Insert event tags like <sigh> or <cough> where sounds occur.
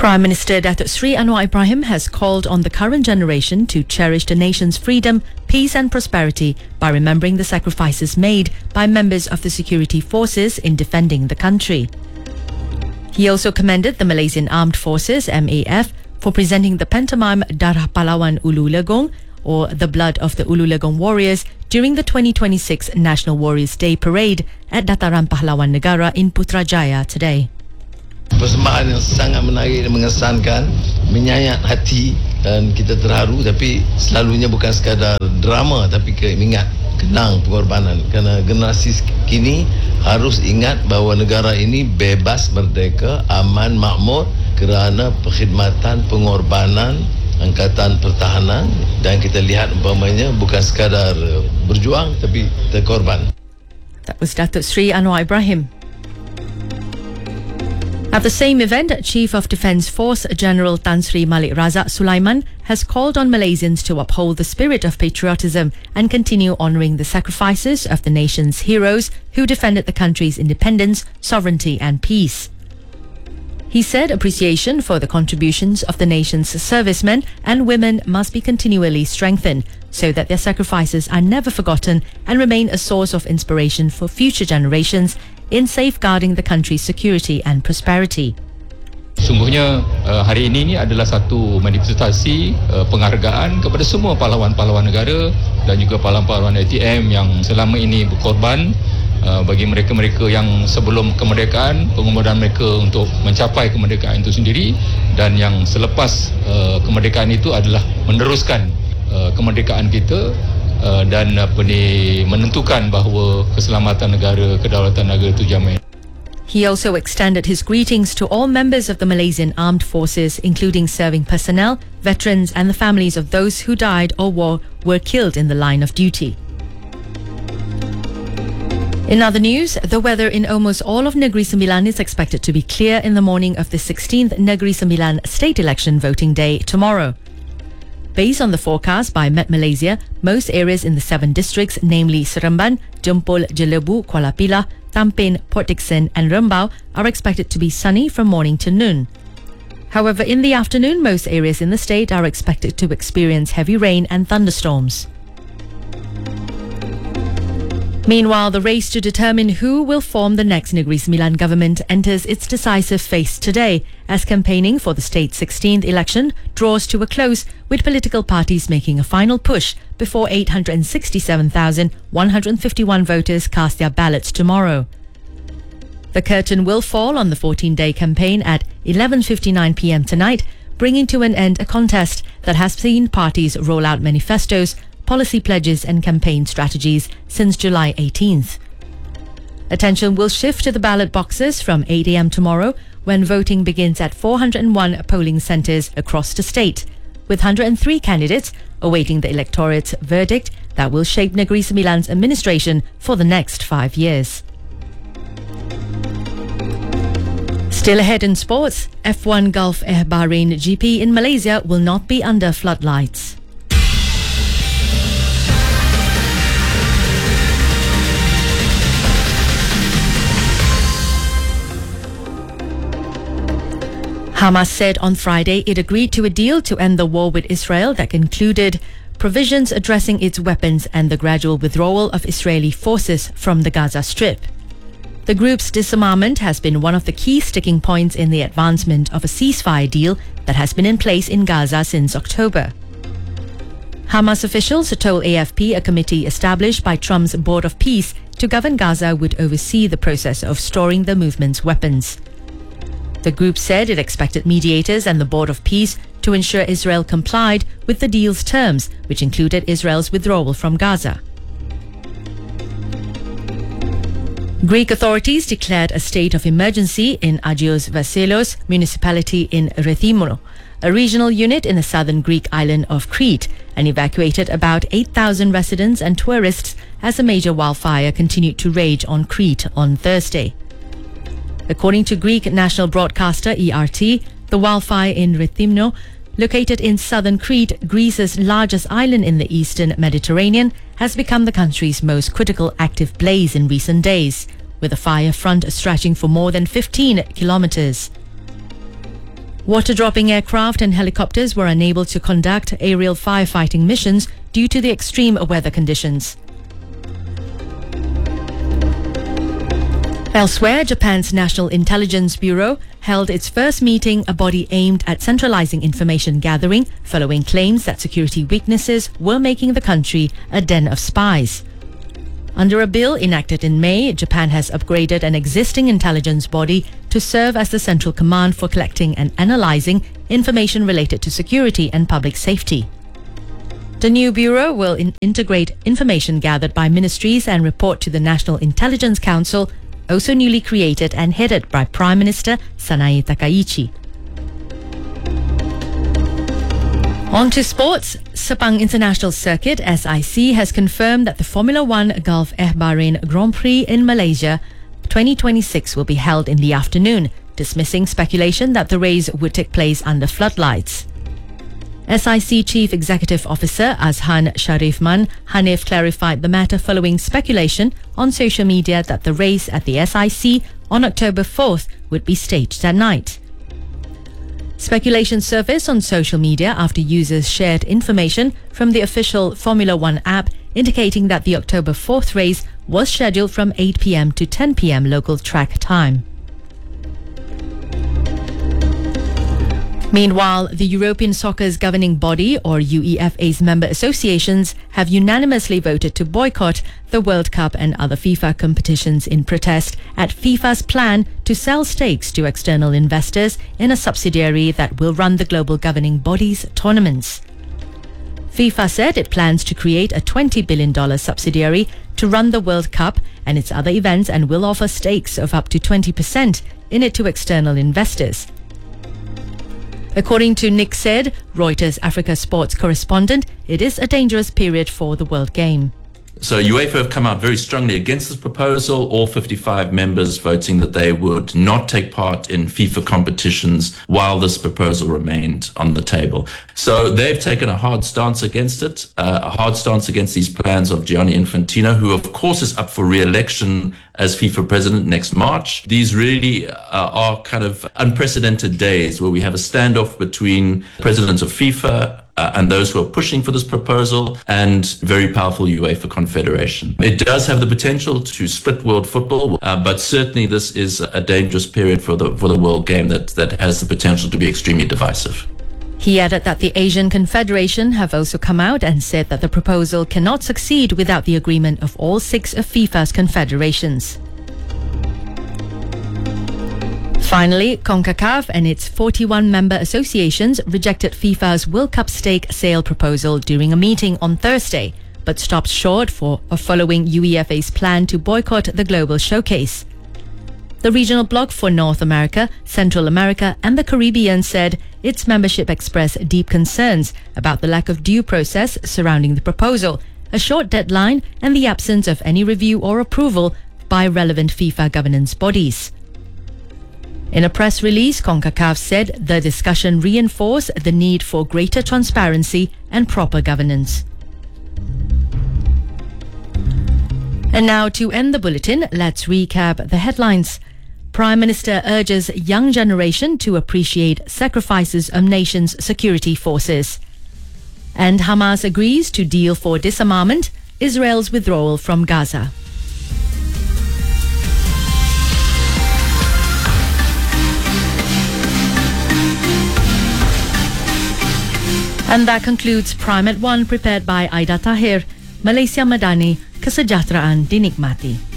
Prime Minister Datuk Sri Anwar Ibrahim has called on the current generation to cherish the nation's freedom, peace and prosperity by remembering the sacrifices made by members of the security forces in defending the country. He also commended the Malaysian Armed Forces, MAF, for presenting the pantomime Darah Pahlawan Ulu Legong, or the Blood of the Ulu Legong Warriors, during the 2026 National Warriors Day Parade at Dataran Pahlawan Negara in Putrajaya today. Persembahan yang sangat menarik dan mengesankan, menyayat hati, dan kita terharu, tapi selalunya bukan sekadar drama tapi ingat kenang pengorbanan, kerana generasi kini harus ingat bahawa negara ini bebas, merdeka, aman, makmur kerana perkhidmatan, pengorbanan Angkatan Pertahanan, dan kita lihat umpamanya bukan sekadar berjuang tapi terkorban. That was Datuk Sri Anwar Ibrahim. At the same event, Chief of Defence Force General Tan Sri Malik Razak Sulaiman has called on Malaysians to uphold the spirit of patriotism and continue honouring the sacrifices of the nation's heroes who defended the country's independence, sovereignty and peace. He said appreciation for the contributions of the nation's servicemen and women must be continually strengthened so that their sacrifices are never forgotten and remain a source of inspiration for future generations in safeguarding the country's security and prosperity. Sungguhnya hari ini adalah satu manifestasi penghargaan kepada semua pahlawan-pahlawan negara dan juga pahlawan-pahlawan ATM yang selama ini berkorban bagi mereka-mereka yang sebelum kemerdekaan, pengorbanan mereka untuk mencapai kemerdekaan itu sendiri, dan yang selepas kemerdekaan itu adalah meneruskan kemerdekaan kita dan menentukan bahawa keselamatan negara, kedaulatan negara itu jamin. He also extended his greetings to all members of the Malaysian Armed Forces, including serving personnel, veterans and the families of those who died or were killed in the line of duty. In other news, the weather in almost all of Negeri Sembilan is expected to be clear in the morning of the 16th Negeri Sembilan state election voting day tomorrow. Based on the forecast by Met Malaysia, most areas in the 7 districts, namely Seremban, Jempol, Jelebu, Kuala Pilah, Tampin, Port Dickson and Rembau, are expected to be sunny from morning to noon. However, in the afternoon, most areas in the state are expected to experience heavy rain and thunderstorms. Meanwhile, the race to determine who will form the next Negeri Sembilan government enters its decisive phase today, as campaigning for the state's 16th election draws to a close, with political parties making a final push before 867,151 voters cast their ballots tomorrow. The curtain will fall on the 14-day campaign at 11:59 p.m. tonight, bringing to an end a contest that has seen parties roll out manifestos, policy pledges and campaign strategies since July 18th. Attention will shift to the ballot boxes from 8 a.m. tomorrow, when voting begins at 401 polling centres across the state, with 103 candidates awaiting the electorate's verdict that will shape Negeri Sembilan's administration for the next 5 years. Still ahead in sports, F1 Gulf Air Bahrain GP in Malaysia will not be under floodlights. Hamas said on Friday it agreed to a deal to end the war with Israel that included provisions addressing its weapons and the gradual withdrawal of Israeli forces from the Gaza Strip. The group's disarmament has been one of the key sticking points in the advancement of a ceasefire deal that has been in place in Gaza since October. Hamas officials told AFP a committee established by Trump's Board of Peace to govern Gaza would oversee the process of storing the movement's weapons. The group said it expected mediators and the Board of Peace to ensure Israel complied with the deal's terms, which included Israel's withdrawal from Gaza. Greek authorities declared a state of emergency in Agios Vasilos municipality in Rethymno, a regional unit in the southern Greek island of Crete, and evacuated about 8,000 residents and tourists as a major wildfire continued to rage on Crete on Thursday. According to Greek national broadcaster ERT, the wildfire in Rethymno, located in southern Crete, Greece's largest island in the eastern Mediterranean, has become the country's most critical active blaze in recent days, with a fire front stretching for more than 15 kilometers. Water-dropping aircraft and helicopters were unable to conduct aerial firefighting missions due to the extreme weather conditions. Elsewhere, Japan's National Intelligence Bureau held its first meeting, a body aimed at centralizing information gathering following claims that security weaknesses were making the country a den of spies. Under a bill enacted in May, Japan has upgraded an existing intelligence body to serve as the central command for collecting and analyzing information related to security and public safety. The new bureau will integrate information gathered by ministries and report to the National Intelligence Council, also newly created and headed by Prime Minister Sanae Takaichi. On to sports. Sepang International Circuit <sic> has confirmed that the Formula One Gulf Bahrain Grand Prix in Malaysia 2026 will be held in the afternoon, dismissing speculation that the race would take place under floodlights. SIC Chief Executive Officer Azhan Sharifman Hanif clarified the matter following speculation on social media that the race at the SIC on October 4th would be staged at night. Speculation surfaced on social media after users shared information from the official Formula One app indicating that the October 4th race was scheduled from 8 p.m. to 10 p.m. local track time. Meanwhile, the European Soccer's governing body, or UEFA's member associations, have unanimously voted to boycott the World Cup and other FIFA competitions in protest at FIFA's plan to sell stakes to external investors in a subsidiary that will run the global governing body's tournaments. FIFA said it plans to create a $20 billion subsidiary to run the World Cup and its other events and will offer stakes of up to 20% in it to external investors. According to Nick Said, Reuters Africa sports correspondent, it is a dangerous period for the World Game. So UEFA have come out very strongly against this proposal, all 55 members voting that they would not take part in FIFA competitions while this proposal remained on the table. So they've taken a hard stance against it, a hard stance against these plans of Gianni Infantino, who of course is up for re-election as FIFA president next March. These really are kind of unprecedented days where we have a standoff between presidents of FIFA and those who are pushing for this proposal and very powerful UEFA Confederation. It does have the potential to split world football, but certainly this is a dangerous period for the World Game that has the potential to be extremely divisive. He added that the Asian Confederation have also come out and said that the proposal cannot succeed without the agreement of all 6 of FIFA's confederations. Finally, CONCACAF and its 41 member associations rejected FIFA's World Cup stake sale proposal during a meeting on Thursday, but stopped short of following UEFA's plan to boycott the global showcase. The regional bloc for North America, Central America and the Caribbean said its membership expressed deep concerns about the lack of due process surrounding the proposal, a short deadline and the absence of any review or approval by relevant FIFA governance bodies. In a press release, CONCACAF said the discussion reinforced the need for greater transparency and proper governance. And now to end the bulletin, let's recap the headlines. Prime Minister urges young generation to appreciate sacrifices of nation's security forces. And Hamas agrees to deal for disarmament, Israel's withdrawal from Gaza. And that concludes Prime at 1, prepared by Aida Tahir. Malaysia Madani, kesejahteraan dinikmati.